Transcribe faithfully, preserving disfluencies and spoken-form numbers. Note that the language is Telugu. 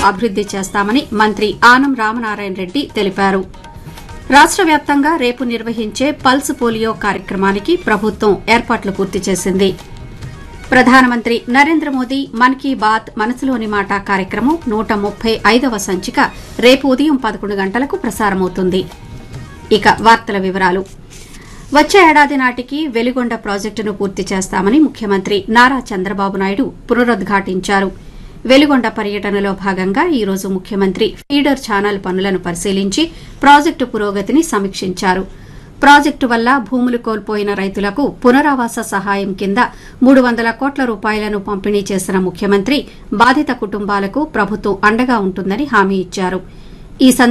అభివృద్ది చేస్తామని మంత్రి ఆనం రామనారాయణ రెడ్డి తెలిపారు. రాష్ట వ్యాప్తంగా రేపు నిర్వహించే పల్స్ పోలియో కార్యక్రమానికి ప్రభుత్వం ఏర్పాట్లు పూర్తి చేసింది. ప్రధానమంత్రి నరేంద్ర మోదీ మన్ కీ బాత్ మనసులోని మాట కార్యక్రమం నూట ముప్పై ఐదవ సంచిక రేపు ఉదయం పదకొండు గంటలకు ప్రసారమవుతుంది. ఇక వార్తల వివరాలు. వచ్చే ఏడాది నాటికి వెలిగొండ ప్రాజెక్టును పూర్తి చేస్తామని ముఖ్యమంత్రి నారా చంద్రబాబు నాయుడు పునరుద్ఘాటించారు. వెలిగొండ పర్యటనలో భాగంగా ఈ రోజు ముఖ్యమంత్రి ఫీడర్ ఛానల్ పనులను పరిశీలించి ప్రాజెక్టు పురోగతిని సమీక్షించారు. ప్రాజెక్టు వల్ల భూములు కోల్పోయిన రైతులకు పునరావాస సహాయం కింద మూడు వందల కోట్ల రూపాయలను పంపిణీ చేసిన ముఖ్యమంత్రి బాధిత కుటుంబాలకు ప్రభుత్వం అండగా ఉంటుందని హామీ ఇచ్చారు. ఈ